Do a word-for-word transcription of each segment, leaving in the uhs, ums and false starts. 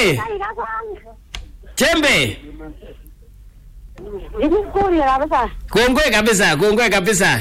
Jembe. Jembe. Nikikuria kabisa. Kongwe kabisa, kongwe kabisa.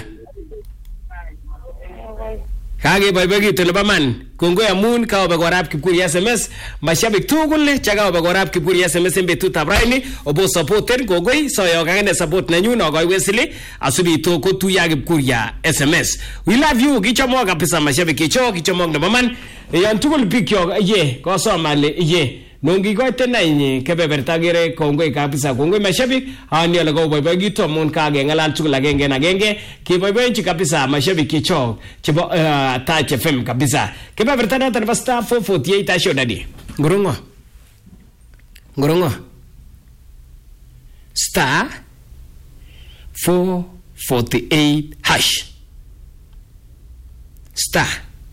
Kage boiboikitu nebo man. Kongwe amun kaobe korab Kipkuri S M S. Mashabik tugul chakaobe korab Kipkuri S M S en betutab raini. Obo supporten kongoi soyo kagene support nenyu nogoi Wesley asubito kotuya Kipkuri S M S. We love you kichomok kabisa mashabik kicho kichomok nebo man. Yan tugul pikyo ye kosomale ye. Nongi goite na inye kebeberta gere kongoi kabisa kongoi mashabik hani ala go boiboikitu amun kage ngalal tugul agenge na genge kiboiboinchi kabisa mashabik kicho chebo uh, Touch F M kabisa kebeberta na tan basta four forty-eight asho dadi ngurungo ngurungo star four forty-eight hash star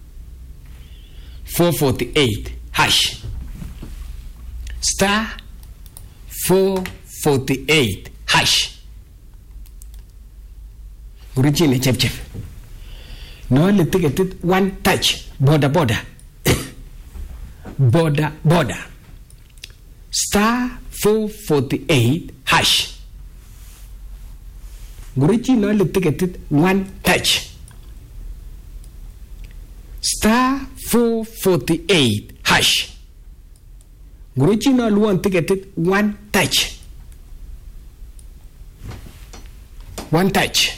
four forty-eight hash star four forty-eight hash. Gurichini chep chep. No le ticketed one touch. Border border. border border. Star four forty-eight hash. Gurichi no le ticketed one touch. Star four forty-eight hash. Guruchi no one ticketed one touch. One touch.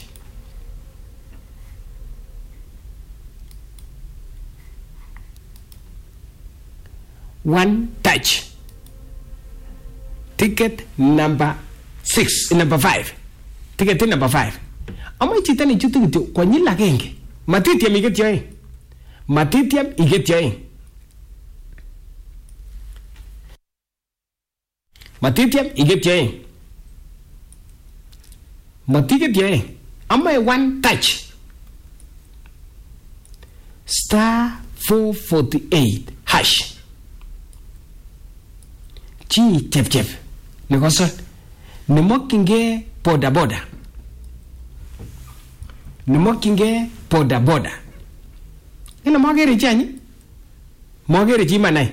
One touch. Ticket number six, number five. Ticket number five. Ama chitani chutu gitu kwa nyila genge. Matitiam iget yoy. Matitiam iget yoy. Matitiam iget yoy. Matiget yoy. Ama one touch. Star four forty-eight hash. Chi chep chep. Nikoso. Nimokinge boda boda. Nimokinge boda boda. Ino magere chani. Magere chi manai.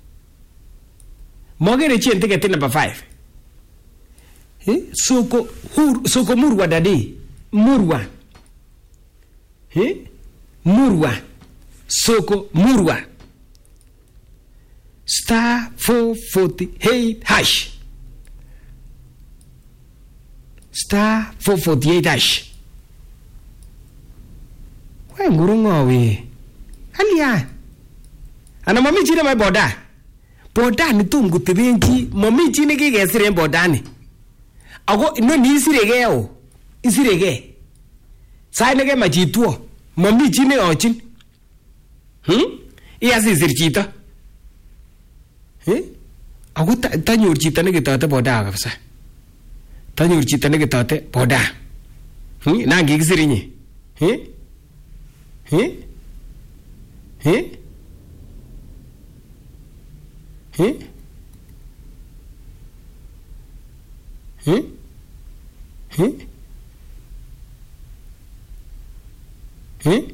Magere chi ticket number five. Eh? Soko hur soko murwa dadi. Murwa. Eh? Murwa. Soko murwa. Star four forty-eight hash. Star four forty-eight hash. Why ngurungo we? Alia. Ana mami chine mai boda. Boda ni tum gutibenchi mami chine ke gesire boda ni. Ago no ni isirege o. Isirege. Sai nege majituo. Mami chine ochin. Hmm? Iya si sirchita. Eh? Ago ta tanyor chita nege tate boda kabisa. Tanyor chita nege tate boda. Hmm? Nangi kisirinye. Eh? Eh? Eh? Eh? Eh? Eh? Eh?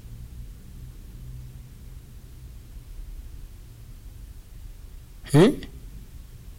Eh?